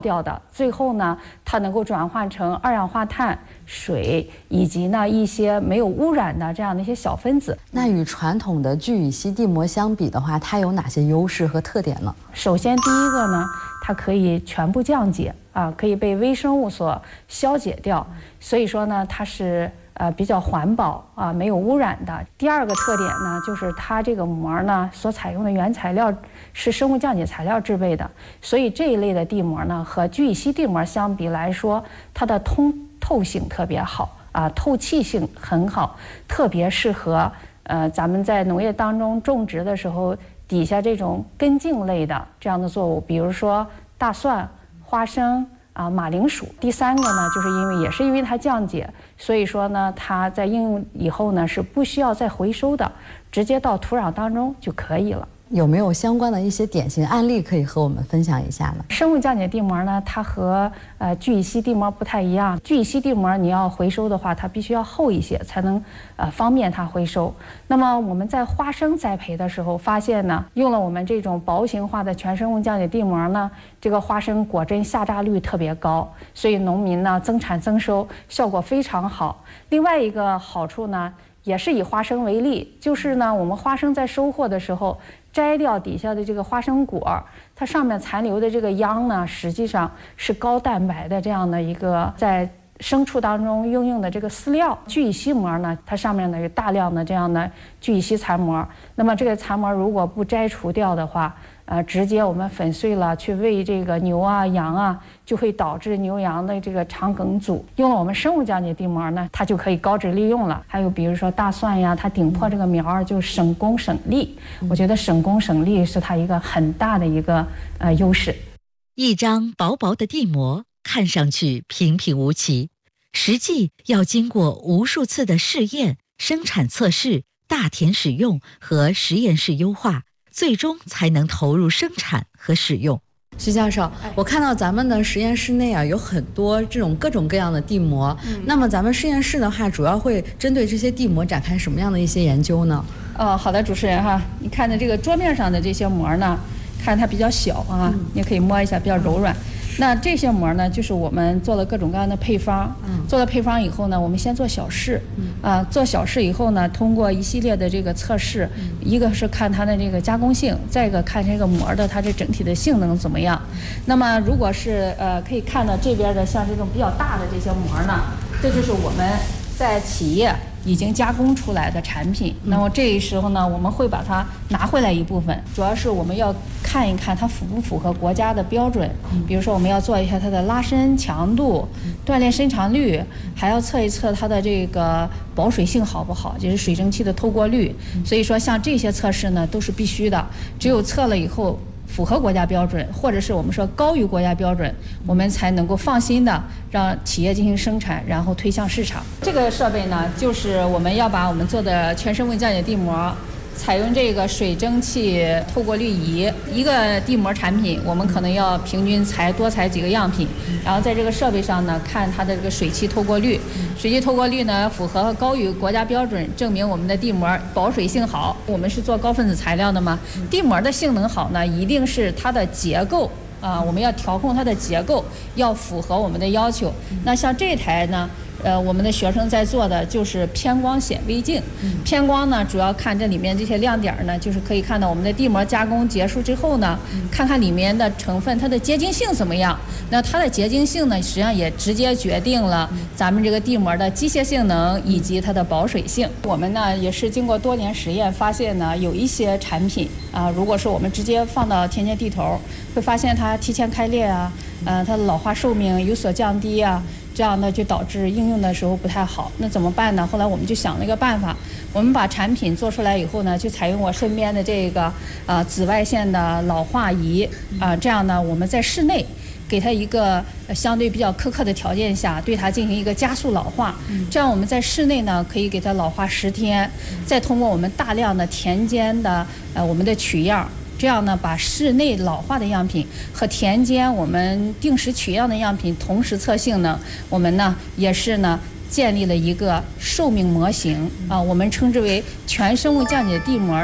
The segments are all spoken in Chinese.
掉的，最后呢，它能够转换成二氧化碳、水以及呢一些没有污染的这样的一些小分子。 那与传统的聚乙烯地膜相比的话，它有哪些优势和特点呢？ 首先，第一个呢，它可以全部降解可以被微生物所消解掉，所以说呢，它是比较环保没有污染的。第二个特点呢，就是它这个膜呢所采用的原材料是生物降解材料制备的，所以这一类的地膜呢和聚乙烯地膜相比来说，它的通透性特别好透气性很好，特别适合咱们在农业当中种植的时候底下这种根茎类的这样的作物，比如说大蒜、花生马铃薯。第三个呢，就是也是因为它降解，所以说呢，它在应用以后呢是不需要再回收的，直接到土壤当中就可以了。 有没有相关的一些典型案例可以和我们分享一下呢？ 生物降解地膜呢，它和聚乙烯地膜不太一样。聚乙烯地膜你要回收的话，它必须要厚一些，才能方便它回收。那么我们在花生栽培的时候发现呢，用了我们这种薄型化的全生物降解地膜呢，这个花生果真下榨率特别高，所以农民呢增产增收，效果非常好。另外一个好处呢，也是以花生为例，就是呢，我们花生在收获的时候，摘掉底下的这个花生果，它上面残留的这个秧呢，实际上是高蛋白的这样的一个在牲畜当中应用的这个饲料。聚乙烯膜呢，它上面呢有大量的这样的聚乙烯残膜，那么这个残膜如果不摘除掉的话，直接我们粉碎了去喂这个牛羊就会导致牛羊的这个肠梗阻。用了我们生物降解地膜呢，它就可以高质利用了。还有比如说大蒜呀，它顶破这个苗就省工省力。我觉得省工省力是它一个很大的一个优势。 一张薄薄的地膜看上去平平无奇，实际要经过无数次的试验、生产测试、大田使用和实验室优化，最终才能投入生产和使用。 徐教授，我看到咱们的实验室内有很多这种各种各样的地膜，那么咱们实验室的话，主要会针对这些地膜展开什么样的一些研究呢？ 好的，主持人哈，你看的这个桌面上的这些膜呢，看它比较小你可以摸一下，比较柔软。那这些膜呢，就是我们做了各种各样的配方，做了配方以后呢，我们先做小试，做小试以后呢，通过一系列的这个测试，一个是看它的这个加工性，再一个看这个膜的它这整体的性能怎么样。那么如果是可以看到这边的像这种比较大的这些膜呢，这就是我们在企业已经加工出来的产品。那么这时候呢，我们会把它拿回来一部分，主要是我们要看一看它符不符合国家的标准。比如说我们要做一下它的拉伸强度、锻炼伸长率，还要测一测它的这个保水性好不好，就是水蒸气的透过率。所以说像这些测试呢都是必须的，只有测了以后符合国家标准，或者是我们说高于国家标准，我们才能够放心的让企业进行生产，然后推向市场。这个设备呢，就是我们要把我们做的全生物降解地膜采用这个水蒸气透过滤仪，一个地膜产品我们可能要平均多采几个样品，然后在这个设备上呢看它的这个水汽透过率，水汽透过率呢符合高于国家标准，证明我们的地膜保水性好。我们是做高分子材料的嘛，地膜的性能好呢，一定是它的结构我们要调控它的结构，要符合我们的要求。那像这台呢，我们的学生在做的就是偏光显微镜。偏光呢，主要看这里面这些亮点呢，就是可以看到我们的地膜加工结束之后呢，看看里面的成分它的结晶性怎么样。那它的结晶性呢，实际上也直接决定了咱们这个地膜的机械性能以及它的保水性。我们呢也是经过多年实验发现呢，有一些产品如果是我们直接放到田间地头，会发现它提前开裂它的老化寿命有所降低这样呢就导致应用的时候不太好。那怎么办呢？后来我们就想了一个办法，我们把产品做出来以后呢，就采用我身边的这个紫外线的老化仪这样呢我们在室内给它一个相对比较苛刻的条件下，对它进行一个加速老化。这样我们在室内呢可以给它老化10天，再通过我们大量的田间的我们的取样，这样呢把室内老化的样品和田间我们定时取样的样品同时测性能。我们呢也是呢建立了一个寿命模型我们称之为全生物降解地膜的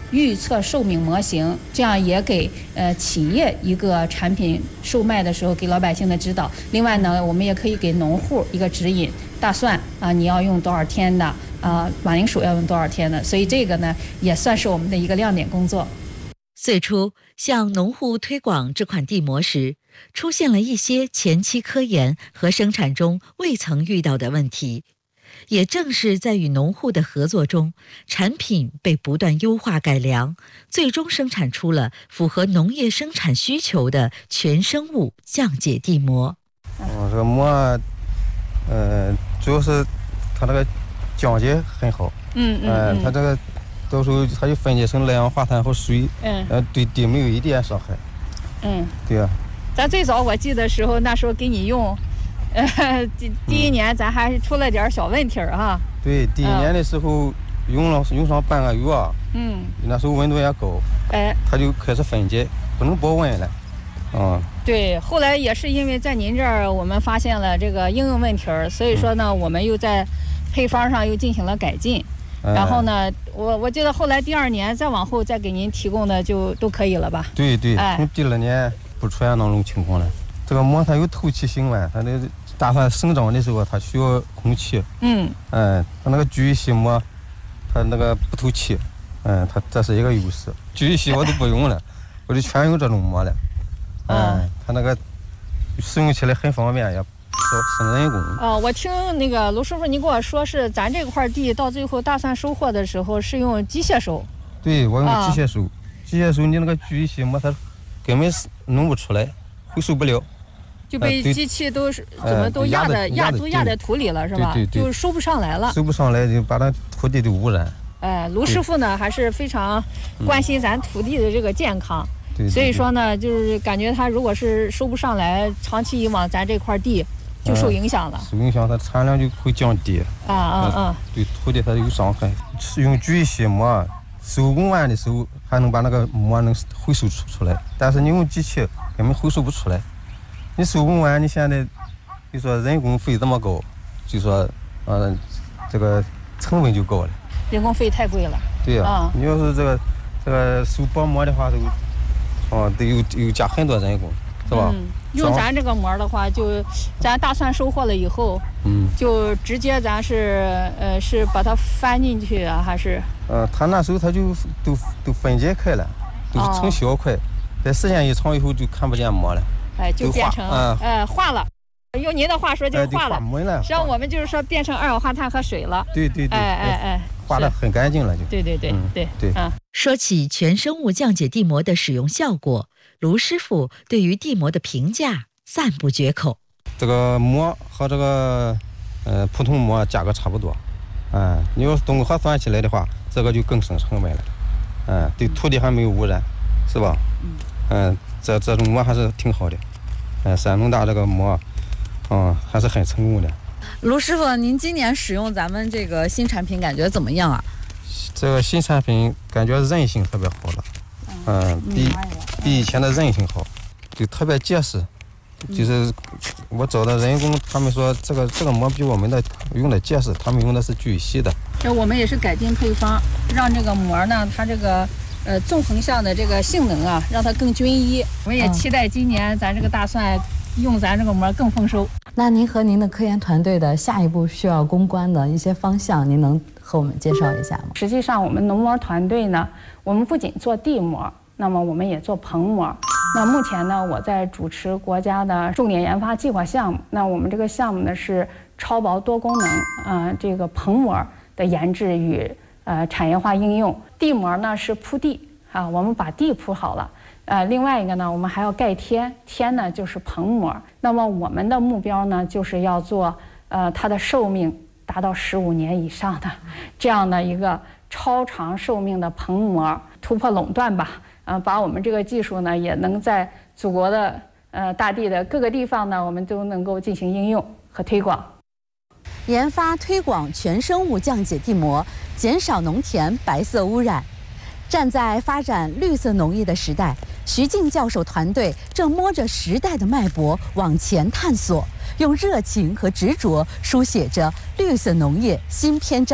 预测寿命模型，这样也给企业一个产品售卖的时候给老百姓的指导。另外呢，我们也可以给农户一个指引，大蒜你要用多少天的马铃薯要用多少天的，所以这个呢也算是我们的一个亮点工作。 最初向农户推广这款地膜时，出现了一些前期科研和生产中未曾遇到的问题。也正是在与农户的合作中，产品被不断优化改良，最终生产出了符合农业生产需求的全生物降解地膜。 这个膜，主要是它那个降解很好。它这个到时候它就分解成二氧化碳和水，对地没有一点伤害。对呀。 咱最早我记得时候，那时候给你用。第一年咱还是出了点小问题哈。 对，第一年的时候用上半个月，那时候温度也高，它就开始分解，不能保温了， 对，后来也是因为在您这儿我们发现了这个应用问题，所以说呢，我们又在配方上又进行了改进，然后呢，我记得后来第2年再往后再给您提供的就都可以了吧？ 对，从第2年不出现那种情况了。这个膜它有透气性嘛，它的大蒜生长的时候它需要空气，它那个聚乙烯膜，它那个不透气，它这是一个优势。聚乙烯我都不用了，我就全用这种膜了，它那个使用起来很方便，也省人工。 我听那个卢师傅你跟我说是咱这块地到最后大蒜收获的时候是用机械收。 对，我用机械收，机械收你那个聚乙烯膜它根本是弄不出来，回收不了。 就被机器都是怎么都压在土里了是吧？ 对， 就收不上来了。 收不上来就把那土地都污染。 卢师傅呢还是非常关心咱土地的这个健康，所以说呢，就是感觉他如果是收不上来，长期以往咱这块地就受影响了。 受影响，它产量就会降低。对土地它有伤害。用聚乙烯膜手工完的时候还能把那个膜能回收出来，但是你用机器根本回收不出来。你手工完，你现在就说人工费这么高，就说这个成本就高了。 人工费太贵了。 对呀，你要是这个收薄膜的话，得有加很多人工，是吧？ 用咱这个膜的话，就咱大蒜收获了以后，就直接咱是把它翻进去啊，还是？ 它那时候它就都分解开了，都是成小块，在时间一长以后就看不见膜了。 就变成化了，用您的话说就是化了。实际上我们就是说变成二氧化碳和水了。 对，化得很干净了就。 对。 说起全生物降解地膜的使用效果，卢师傅对于地膜的评价赞不绝口。 这个膜和这个普通膜价格差不多，你要是综合算起来的话，这个就更省成本了，对土地还没有污染，是吧？这种膜还是挺好的，山东大这个膜，还是很成功的。 卢师傅，您今年使用咱们这个新产品感觉怎么样啊？ 这个新产品感觉韧性特别好了，比以前的韧性好，就特别结实。就是我找的人工，他们说这个膜比我们的用的结实，他们用的是聚乙烯的。 我们也是改进配方，让这个膜呢，它这个纵横向的这个性能啊，让它更均一。我们也期待今年咱这个大蒜用咱这个膜更丰收。 那您和您的科研团队的下一步需要攻关的一些方向，您能和我们介绍一下吗？ 实际上，我们农膜团队呢，我们不仅做地膜，那么我们也做棚膜。那目前呢，我在主持国家的重点研发计划项目。那我们这个项目呢是超薄多功能这个棚膜的研制与产业化应用。地膜呢是铺地我们把地铺好了。另外一个呢，我们还要盖天，天呢就是棚膜。那么我们的目标呢，就是要做它的寿命达到15年以上的这样的一个超长寿命的棚膜，突破垄断吧。把我们这个技术呢，也能在祖国的大地的各个地方呢，我们都能够进行应用和推广。 研发推广全生物降解地膜，减少农田白色污染。站在发展绿色农业的时代，徐静教授团队正摸着时代的脉搏往前探索，用热情和执着书写着绿色农业新篇章，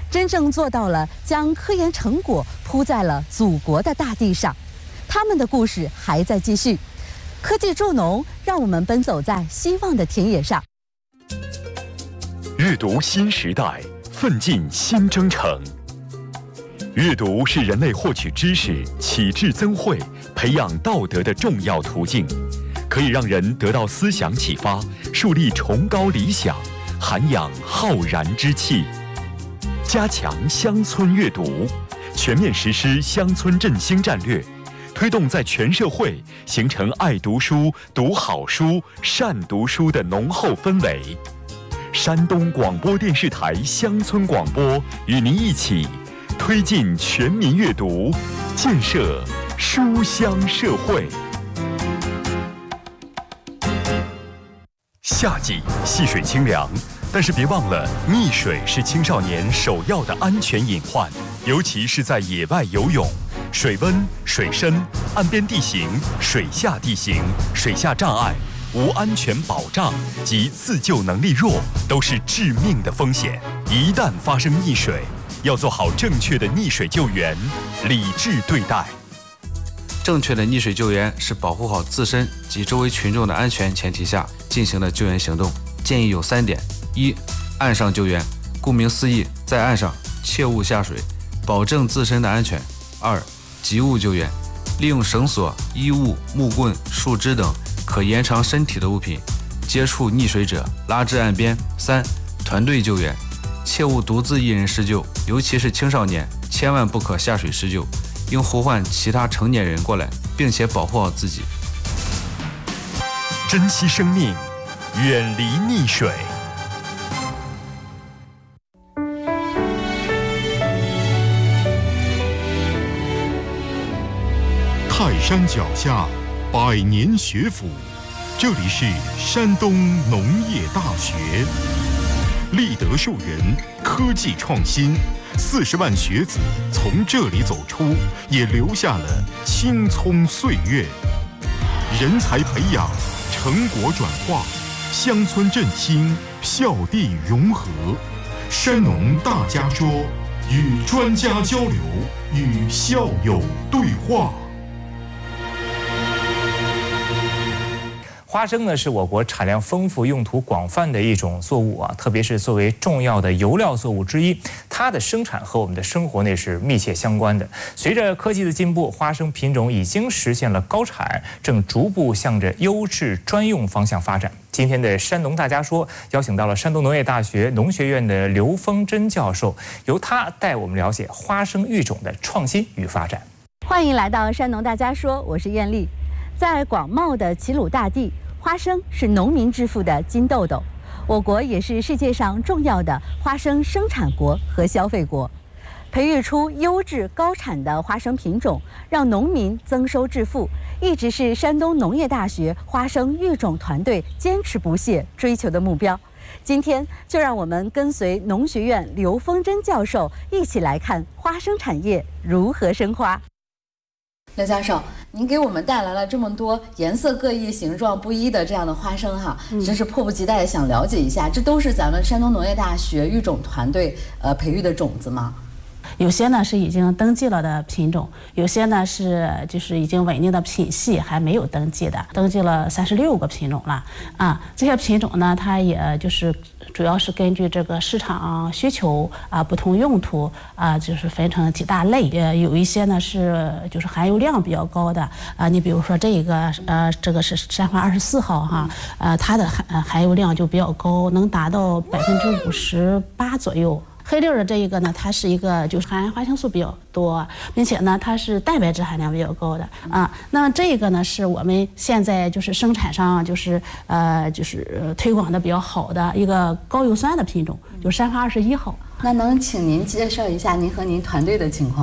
真正做到了将科研成果铺在了祖国的大地上。他们的故事还在继续。科技助农，让我们奔走在希望的田野上。 阅读新时代，奋进新征程。阅读是人类获取知识、启智增慧、培养道德的重要途径，可以让人得到思想启发，树立崇高理想，涵养浩然之气。加强乡村阅读，全面实施乡村振兴战略，推动在全社会形成爱读书、读好书、善读书的浓厚氛围。山东广播电视台乡村广播与您一起推进全民阅读，建设书香社会。夏季戏水清凉，但是别忘了，溺水是青少年首要的安全隐患，尤其是在野外游泳。水温、水深、岸边地形、水下地形、水下障碍、无安全保障及自救能力弱，都是致命的风险。一旦发生溺水，要做好正确的溺水救援，理智对待。 正确的溺水救援是保护好自身及周围群众的安全前提下进行的救援行动。建议有3点：一、岸上救援，顾名思义，在岸上切勿下水，保证自身的安全。2、急物救援，利用绳索、衣物、木棍、树枝等可延长身体的物品，接触溺水者拉至岸边。3、团队救援，切勿独自一人施救，尤其是青少年，千万不可下水施救，应呼唤其他成年人过来，并且保护好自己。 珍惜生命，远离溺水。 泰山脚下，100年学府，这里是山东农业大学。立德树人，科技创新，40万学子从这里走出，也留下了青葱岁月。人才培养，成果转化，乡村振兴，校地融合。山农大家说，与专家交流，与校友对话。 花生呢是我国产量丰富、用途广泛的一种作物啊，特别是作为重要的油料作物之一，它的生产和我们的生活呢是密切相关的。随着科技的进步，花生品种已经实现了高产，正逐步向着优质专用方向发展。今天的山农大家说，邀请到了山东农业大学农学院的刘峰珍教授，由他带我们了解花生育种的创新与发展。 欢迎来到山农大家说，我是艳丽。在广袤的齐鲁大地，花生是农民致富的金豆豆，我国也是世界上重要的花生生产国和消费国。培育出优质高产的花生品种，让农民增收致富，一直是山东农业大学花生育种团队坚持不懈追求的目标。今天就让我们跟随农学院刘峰珍教授一起来看花生产业如何生花。刘教授，您给我们带来了这么多颜色各异、形状不一的这样的花生哈，真是迫不及待的想了解一下，这都是咱们山东农业大学育种团队培育的种子吗？ 有些呢是已经登记了的品种，有些呢是就是已经稳定的品系还没有登记的，登记了36个品种了啊。这些品种呢，它也就是主要是根据这个市场需求啊、不同用途啊，就是分成几大类。有一些呢是就是含油量比较高的啊，你比如说这个是山花24号哈，它的含油量就比较高，能达到58%左右。黑粒的这一个呢，它是一个就是含花青素比较多，并且呢它是蛋白质含量比较高的啊。那这个呢是我们现在就是生产上就是推广的比较好的一个高油酸的品种，就是山花21号。 那能请您介绍一下您和您团队的情况吗？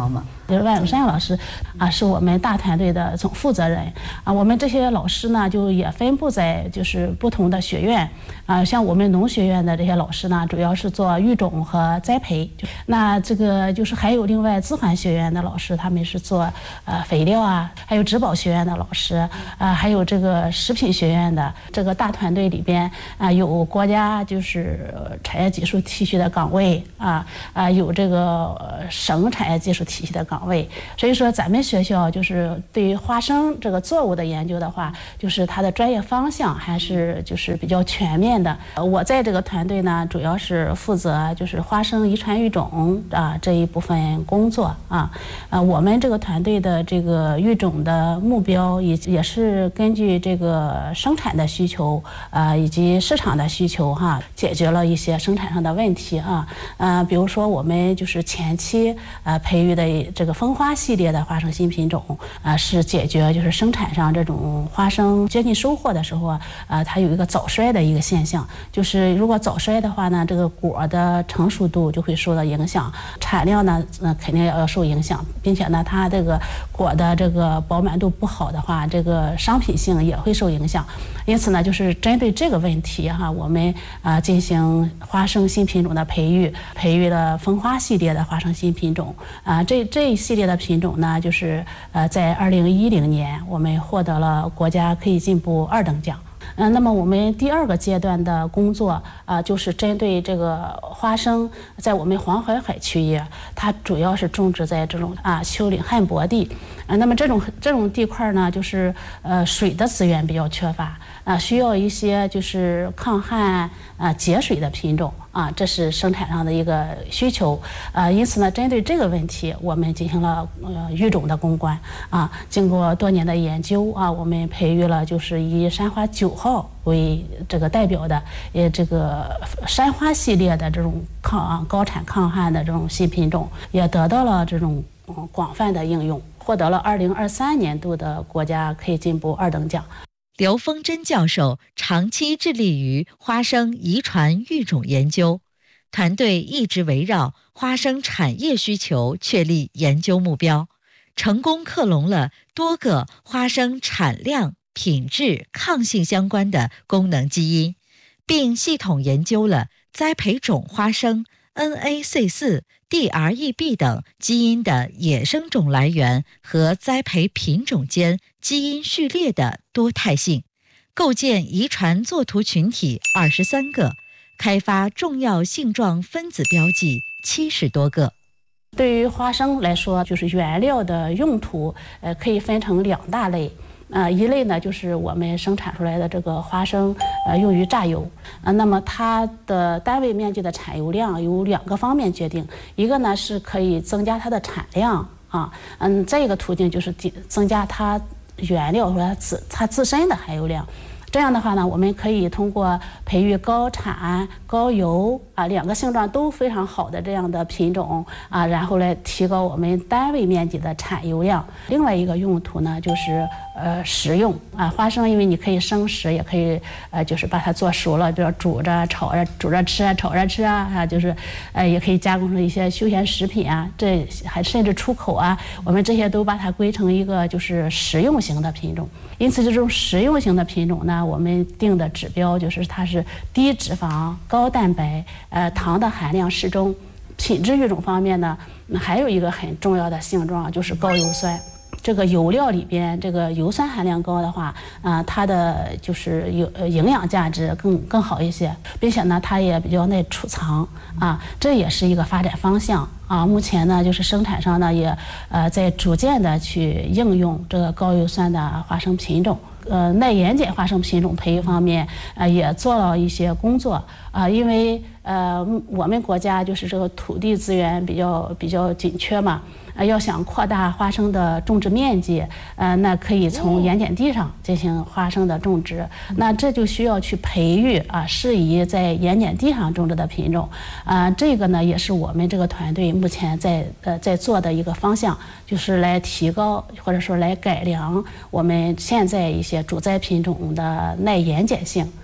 就是万永山老师是我们大团队的总负责人我们这些老师呢，就也分布在就是不同的学院像我们农学院的这些老师呢，主要是做育种和栽培。那这个就是还有另外资环学院的老师，他们是做肥料还有植保学院的老师还有这个食品学院的。这个大团队里边有国家就是产业技术体系的岗位有这个省产业技术体系的岗位。所以说咱们学校就是对于花生这个作物的研究的话，就是它的专业方向还是就是比较全面的。我在这个团队呢，主要是负责就是花生遗传育种这一部分工作我们这个团队的这个育种的目标也是根据这个生产的需求以及市场的需求解决了一些生产上的问题比如说我们就是前期培育的这个风花系列的花生新品种是解决就是生产上这种花生接近收获的时候它有一个早衰的一个现象，就是如果早衰的话呢，这个果的成熟度就会受到影响，产量呢肯定要受影响，并且呢它这个果的这个饱满度不好的话，这个商品性也会受影响。因此呢，就是针对这个问题我们进行花生新品种的培育了风花系列的花生新品种这一系列的品种呢，就是在2010年我们获得了国家科技进步2等奖。那么我们第2个阶段的工作就是针对这个花生，在我们黄淮海区域，它主要是种植在这种丘陵旱坡地那么这种地块呢，就是水的资源比较缺乏需要一些就是抗旱节水的品种这是生产上的一个需求因此呢，针对这个问题，我们进行了育种的攻关经过多年的研究我们培育了就是以山花9号为这个代表的这个山花系列的这种高产抗旱的这种新品种，也得到了这种广泛的应用，获得了2023年度的国家科技进步2等奖。 刘峰珍教授长期致力于花生遗传育种研究，团队一直围绕花生产业需求确立研究目标，成功克隆了多个花生产量、品质、抗性相关的功能基因，并系统研究了栽培种花生、NAC4、DREB 等基因的野生种来源和栽培品种间基因序列的多态性，构建遗传作图群体23个，开发重要性状分子标记70多个。 对于花生来说，就是原料的用途可以分成2大类。一类呢，就是我们生产出来的这个花生用于榨油那么它的单位面积的产油量由2个方面决定，一个呢是可以增加它的产量再一个途径就是增加它原料和它自身的含油量。这样的话呢，我们可以通过培育高产高油2个性状都非常好的这样的品种然后来提高我们单位面积的产油量。另外一个用途呢，就是食用花生，因为你可以生食，也可以就是把它做熟了，比如煮着、炒着、煮着吃炒着吃就是也可以加工成一些休闲食品这还甚至出口我们这些都把它归成一个就是食用型的品种。因此这种食用型的品种呢，我们定的指标就是它是低脂肪、高蛋白，糖的含量适中。品质育种方面呢，还有一个很重要的性状就是高油酸。这个油料里边这个油酸含量高的话它的就是营养价值更好一些，并且呢它也比较耐储藏这也是一个发展方向目前呢就是生产上呢也在逐渐的去应用这个高油酸的花生品种。耐盐碱花生品种培育方面也做了一些工作因为我们国家就是这个土地资源比较紧缺嘛要想扩大花生的种植面积那可以从盐碱地上进行花生的种植那这就需要去培育适宜在盐碱地上种植的品种这个呢也是我们这个团队目前在做的一个方向，就是来提高或者说来改良我们现在一些主栽品种的耐盐碱性。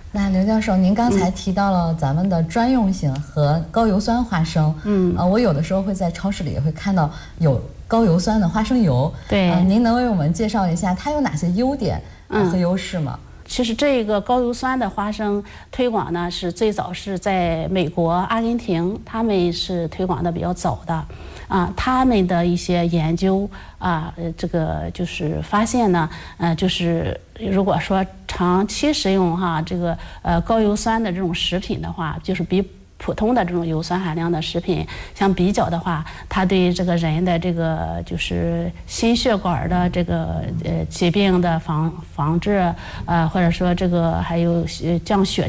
那刘教授，您刚才提到了咱们的专用型和高油酸花生，我有的时候会在超市里也会看到有高油酸的花生油， 对， 您能为我们介绍一下它有哪些优点和优势吗？ 其实这个高油酸的花生推广呢，是最早是在美国、阿根廷，他们是推广的比较早的，他们的一些研究这个就是发现呢，就是如果说长期食用这个高油酸的这种食品的话，就是比普通的这种油酸含量的食品相比较的话，它对这个人的这个就是心血管的这个疾病的防治，或者说这个还有降血